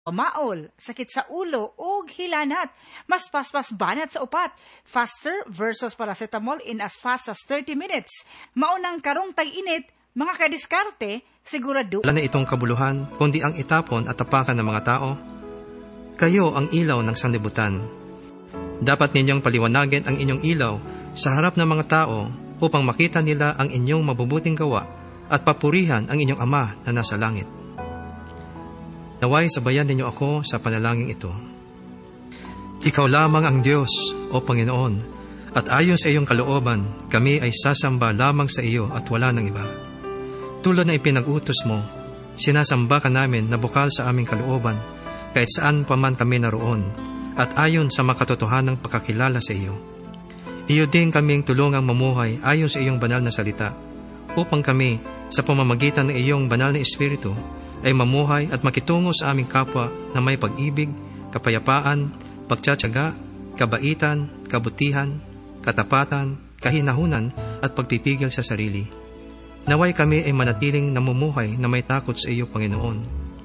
maol, sakit sa ulo, ug hilanat. Mas paspas banat sa upat. Faster versus paracetamol in as fast as 30 minutes. Maunang karong tag-init, mga kadiskarte, sigurado. Wala na itong kabuluhan, kundi ang itapon at tapakan ng mga tao. Kayo ang ilaw ng sanlibutan. Dapat ninyong paliwanagin ang inyong ilaw sa harap ng mga tao upang makita nila ang inyong mabubuting gawa at papurihan ang inyong Ama na nasa langit. Naway sabayan ninyo ako sa panalangin ito. Ikaw lamang ang Diyos, o Panginoon, at ayon sa iyong kalooban, kami ay sasamba lamang sa iyo at wala ng iba. Tulad na ipinag-utos mo, sinasamba ka namin na bukal sa aming kalooban, kahit saan pa man kami naroon, at ayon sa makatotohanang pagkakilala sa iyo. Iyo din kaming tulungang mamuhay ayon sa iyong banal na salita, upang kami, sa pamamagitan ng iyong banal na Espiritu, ay mamuhay at makitungo sa aming kapwa na may pag-ibig, kapayapaan, pagtsatsaga, kabaitan, kabutihan, katapatan, kahinahunan at pagpipigil sa sarili. Naway kami ay manatiling namumuhay na may takot sa iyo, Panginoon.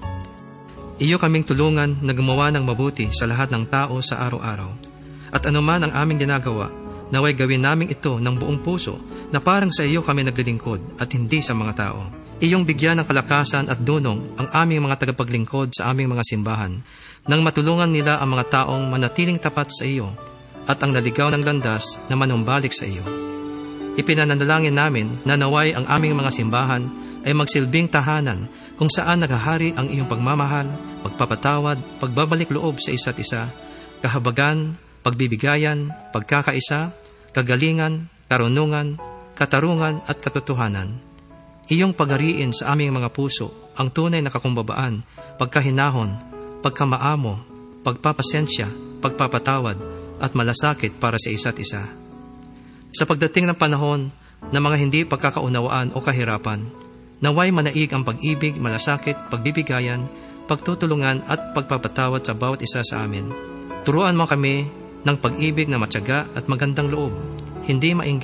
Iyo kaming tulungan na gumawa ng mabuti sa lahat ng tao sa araw-araw. At anuman ang aming ginagawa, naway gawin namin ito ng buong puso na parang sa iyo kami naglilingkod at hindi sa mga tao. Iyong bigyan ng kalakasan at dunong ang aming mga tagapaglingkod sa aming mga simbahan, nang matulungan nila ang mga taong manatiling tapat sa iyo at ang naligaw ng landas na manumbalik sa iyo. Ipinanalangin namin na naway ang aming mga simbahan ay magsilbing tahanan kung saan naghahari ang iyong pagmamahal, pagpapatawad, pagbabalik loob sa isa't isa, kahabagan, pagbibigayan, pagkakaisa, kagalingan, karunungan, katarungan at katotohanan. Iyong paghariin sa aming mga puso ang tunay na kakumbabaan, pagkahinahon, pagkamaamo, pagpapasensya, pagpapatawad, at malasakit para sa isa't isa. Sa pagdating ng panahon na mga hindi pagkakaunawaan o kahirapan, naway manaig ang pag-ibig, malasakit, pagbibigayan, pagtutulungan at pagpapatawad sa bawat isa sa amin. Turuan mo kami ng pag-ibig na matyaga at magandang loob, hindi mainggit